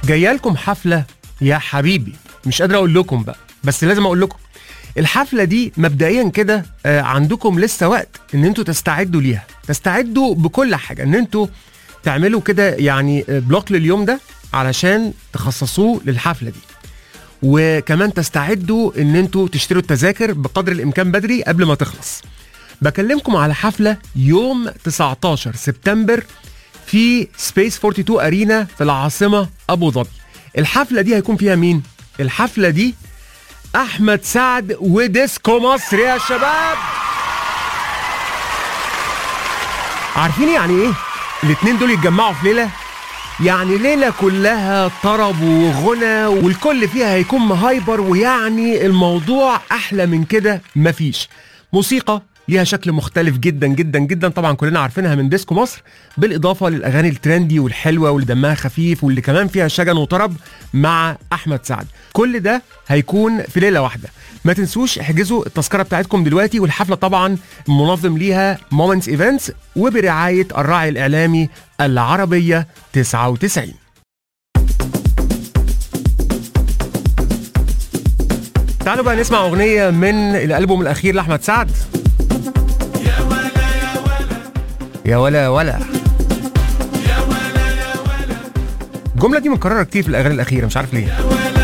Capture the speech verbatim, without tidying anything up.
جايه لكم حفله يا حبيبي، مش قادر اقول لكم بقى بس لازم اقول لكم. الحفله دي مبدئيا كده آه عندكم لسه وقت ان انتوا تستعدوا ليها، تستعدوا بكل حاجه، ان انتوا تعملوا كده يعني بلوك لليوم ده علشان تخصصوه للحفله دي، وكمان تستعدوا ان انتوا تشتروا التذاكر بقدر الامكان بدري قبل ما تخلص. بكلمكم على حفله يوم تسعتاشر سبتمبر في سبيس اتنين واربعين ارينا في العاصمه ابو ظبي. الحفله دي هيكون فيها مين؟ الحفله دي احمد سعد وديسكو مصر يا شباب. عارفين يعني ايه الاتنين دول يتجمعوا في ليله؟ يعني ليله كلها طرب وغنى والكل فيها هيكون مهايبر، ويعني الموضوع احلى من كده مفيش. موسيقى ليها شكل مختلف جدا جدا جدا، طبعا كلنا عارفينها من ديسكو مصر، بالاضافه للاغاني الترندي والحلوه واللي دمها خفيف واللي كمان فيها شجن وطرب مع احمد سعد. كل ده هيكون في ليله واحده. ما تنسوش احجزوا التذكره بتاعتكم دلوقتي، والحفله طبعا منظم ليها مومنتس ايفنتس وبرعايه الراعي الاعلامي العربيه تسعة وتسعين. تعالوا بقى نسمع اغنيه من الالبوم الاخير لاحمد سعد، يا ولا يا ولا يا ولا ولا يا ولا يا ولا. الجمله دي متكرره كتير في الاغاني الاخيره، مش عارف ليه.